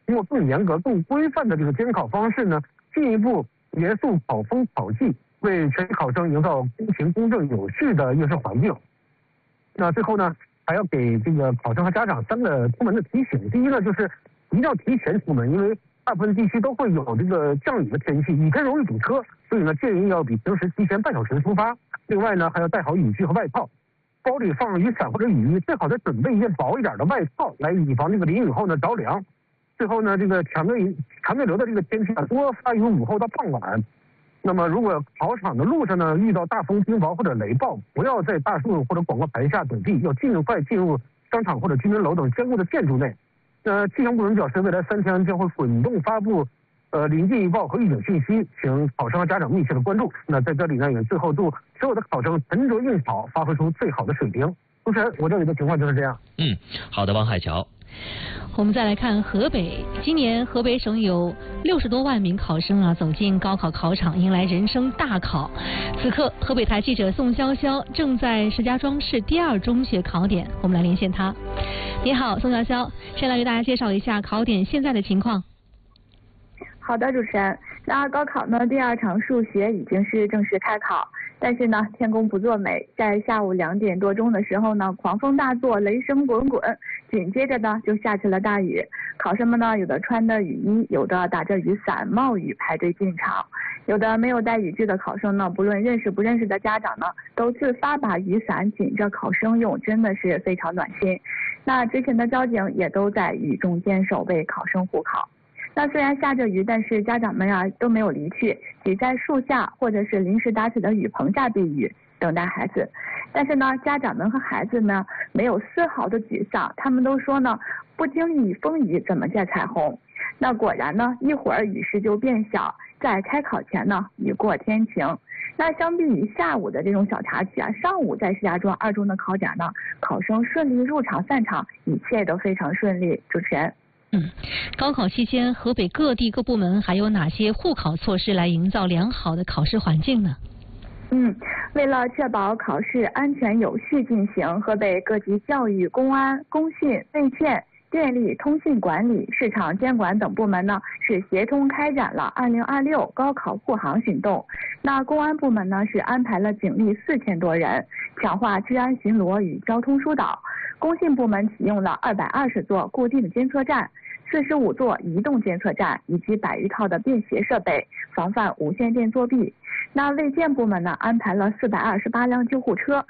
通过更严格、更规范的这个监考方式呢，进一步严肃考风考纪，为全体考生营造公平、公正、有序的应试环境。那最后呢，还要给这个考生和家长3个出门的提醒。第一呢，就是一定要提前出门，因为大部分地区都会有这个降雨的天气，雨天容易堵车，所以呢，建议要比平时提前半小时出发。另外呢，还要带好雨具和外套，包里放雨伞或者雨衣，最好再准备一件薄一点的外套，来以防这个淋雨后呢着凉。最后呢，这个强对流的这个天气多发于午后到傍晚。那么，如果考场的路上呢遇到大风、冰雹或者雷暴，不要在大树或者广告牌下躲避，要尽快进入商场或者居民楼等坚固的建筑内。气象部门表示，未来3天将会滚动发布临近预报和预警讯息，请考生和家长密切的关注。那在这里呢，也最后祝所有的考生沉着应考，发挥出最好的水平。主持人，我这里的情况就是这样。 好的，王海桥。 我们再来看河北，今年河北省有60多万名考生走进高考考场，迎来人生大考。此刻，河北台记者宋潇潇正在石家庄市第2中学考点，我们来连线他。你好，宋潇潇，先来为大家介绍一下考点现在的情况。 好的，主持人。那高考呢，第2场数学已经是正式开考，但是呢，天公不作美，在下午2点多钟的时候呢，狂风大作，雷声滚滚，紧接着呢就下起了大雨。考生们呢，有的穿的雨衣，有的打着雨伞冒雨排队进场，有的没有带雨具的考生呢，不论认识不认识的家长呢，都自发把雨伞紧着考生用，真的是非常暖心。那之前的交警也都在雨中坚守，为考生护考。那虽然下着雨，但是家长们都没有离去，挤在树下或者是临时搭起的雨棚下避雨，等待孩子。但是呢，家长们和孩子呢没有丝毫的沮丧，他们都说呢，不经历风雨怎么见彩虹。那果然呢，一会儿雨势就变小，在开考前呢，雨过天晴。那相比于下午的这种小插曲上午在石家庄2中的考点呢，考生顺利入场散场，一切都非常顺利。主持人。 高考期间，河北各地各部门还有哪些护考措施来营造良好的考试环境呢？ 为了确保考试安全有序进行，河北各级教育、公安、工信、内建、电力、通信管理、市场监管等部门呢，是协同开展了2026高考护航行动。那公安部门呢，是安排了警力4000多人，强化治安巡逻与交通疏导。工信部门启用了220座固定的监测站，45座移动监测站，以及100余套的便携设备，防范无线电作弊。那卫健部门呢，安排了428辆救护车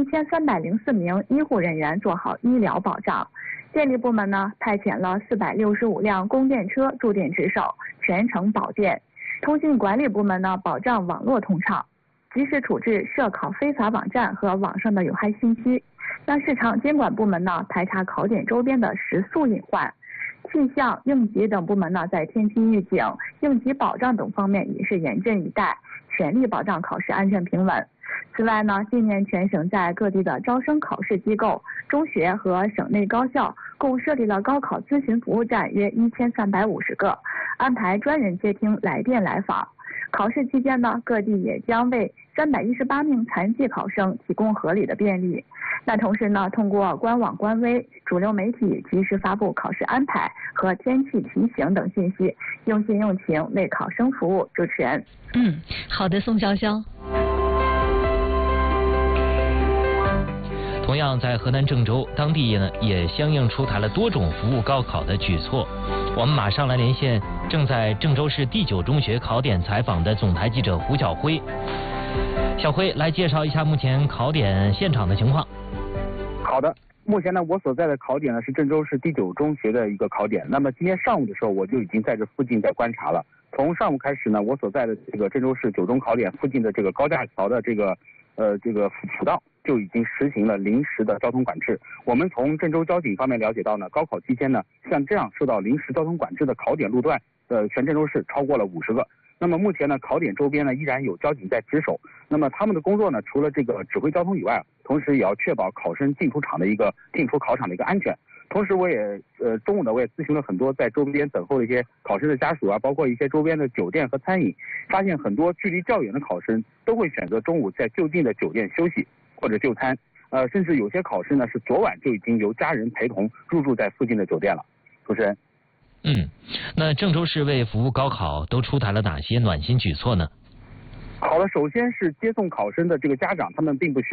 ，1304名医护人员做好医疗保障。电力部门呢，派遣了465辆供电车驻点值守，全程保电。通信管理部门呢，保障网络通畅，及时处置涉考非法网站和网上的有害信息。那市场监管部门呢，排查考点周边的食宿隐患。气象、应急等部门呢，在天气预警、应急保障等方面也是严阵以待，全力保障考试安全平稳。此外呢，今年全省在各地的招生考试机构、中学和省内高校共设立了高考咨询服务站约1350个，安排专人接听来电来访。考试期间呢，各地也将为318名残疾考生提供合理的便利。那同时呢，通过官网、官微、主流媒体及时发布考试安排和天气提醒等信息，用心用情为考生服务。主持人。 好的，宋潇潇。 同样在河南郑州，当地呢也相应出台了多种服务高考的举措。我们马上来连线正在郑州市第9中学考点采访的总台记者胡晓辉。小辉来介绍一下目前考点现场的情况。 好的，目前呢，我所在的考点呢是郑州市第9中学的一个考点。那么今天上午的时候，我就已经在这附近在观察了。从上午开始呢，我所在的这个郑州市9中考点附近的这个高架桥的这个辅道就已经实行了临时的交通管制。我们从郑州交警方面了解到呢，高考期间呢，像这样受到临时交通管制的考点路段，全郑州市超过了50个。那么目前呢，考点周边呢依然有交警在值守。那么他们的工作呢，除了这个指挥交通以外，同时也要确保考生进出考场的一个安全。同时我也中午呢，我也咨询了很多在周边等候的一些考生的家属包括一些周边的酒店和餐饮，发现很多距离较远的考生都会选择中午在就近的酒店休息或者就餐，甚至有些考生呢是昨晚就已经由家人陪同入住在附近的酒店了。主持人。 那郑州市为服务高考都出台了哪些暖心举措呢？ 好了，首先是接送考生的这个家长，他们并不需